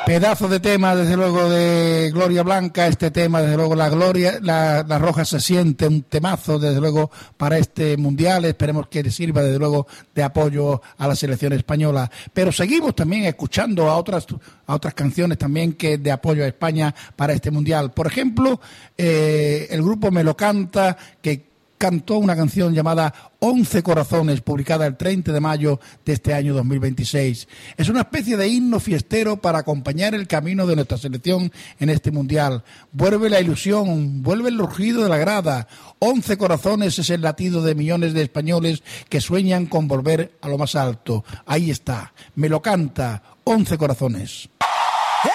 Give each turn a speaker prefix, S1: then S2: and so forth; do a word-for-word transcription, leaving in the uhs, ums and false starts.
S1: Pedazo de tema, desde luego, de Gloria Blanca. Este tema, desde luego, la Gloria, la, la Roja se siente, un temazo, desde luego, para este Mundial. Esperemos que sirva, desde luego, de apoyo a la selección española. Pero seguimos también escuchando a otras, a otras canciones también que de apoyo a España para este Mundial. Por ejemplo, eh, el grupo Me lo Canta, que cantó una canción llamada Once Corazones, publicada el treinta de mayo de este año dos mil veintiséis. Es una especie de himno fiestero para acompañar el camino de nuestra selección en este Mundial. Vuelve la ilusión, vuelve el rugido de la grada. Once Corazones es el latido de millones de españoles que sueñan con volver a lo más alto. Ahí está, Me lo Canta, Once Corazones.